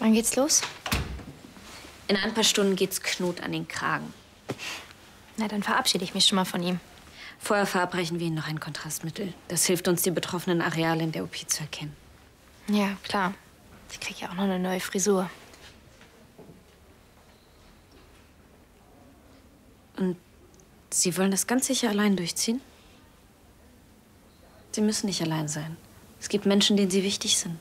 Wann geht's los? In ein paar Stunden geht's Knut an den Kragen. Na, dann verabschiede ich mich schon mal von ihm. Vorher verabreichen wir ihm noch ein Kontrastmittel. Das hilft uns, die betroffenen Areale in der OP zu erkennen. Ja, klar. Ich krieg ja auch noch eine neue Frisur. Und Sie wollen das ganz sicher allein durchziehen? Sie müssen nicht allein sein. Es gibt Menschen, denen Sie wichtig sind.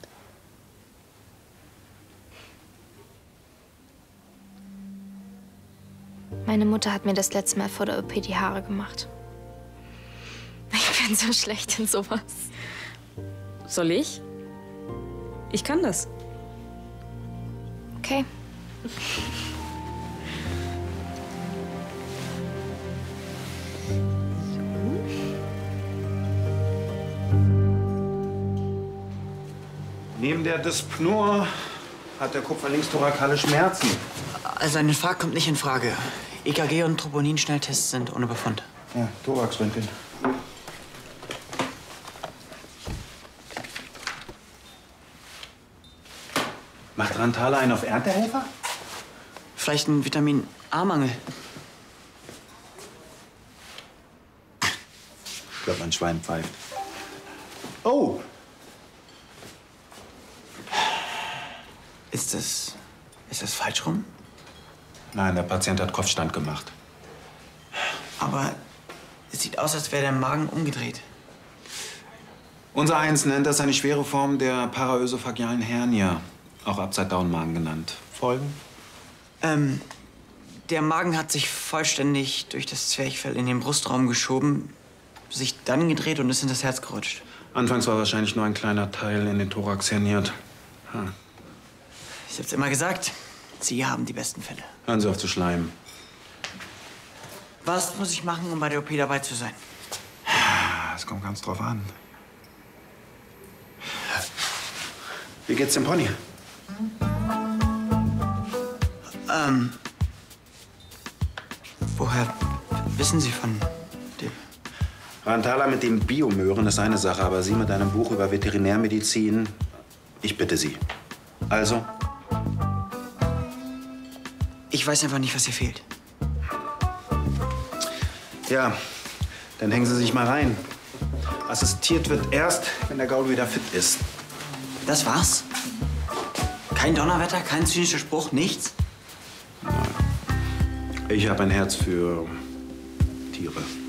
Meine Mutter hat mir das letzte Mal vor der OP die Haare gemacht. Ich bin so schlecht in sowas. Soll ich? Ich kann das. Okay. Neben der Dyspnoe hat der Kupfer-Links-thorakale Schmerzen. Also ein Infarkt kommt nicht in Frage. EKG und Troponin-Schnelltests sind ohne Befund. Ja, Thoraxröntgen. Macht Rantala einen auf Erntehelfer? Vielleicht ein Vitamin-A-Mangel. Ich glaube, mein Schwein pfeift. Oh! Ist das falsch rum? Nein, der Patient hat Kopfstand gemacht. Aber es sieht aus, als wäre der Magen umgedreht. Unser Eins nennt das eine schwere Form der paraösophagealen Hernie, auch Upside-Down-Magen genannt. Folgen? Der Magen hat sich vollständig durch das Zwerchfell in den Brustraum geschoben, sich dann gedreht und ist in das Herz gerutscht. Anfangs war wahrscheinlich nur ein kleiner Teil in den Thorax herniert. Ich hab's immer gesagt, Sie haben die besten Fälle. Hören Sie auf zu schleimen. Was muss ich machen, um bei der OP dabei zu sein? Es kommt ganz drauf an. Wie geht's dem Pony? Woher wissen Sie von dem? Rantala mit dem Biomöhren ist eine Sache, aber Sie mit einem Buch über Veterinärmedizin, ich bitte Sie. Also? Ich weiß einfach nicht, was hier fehlt. Ja, dann hängen Sie sich mal rein. Assistiert wird erst, wenn der Gaul wieder fit ist. Das war's? Kein Donnerwetter, kein zynischer Spruch, nichts? Ich habe ein Herz für Tiere.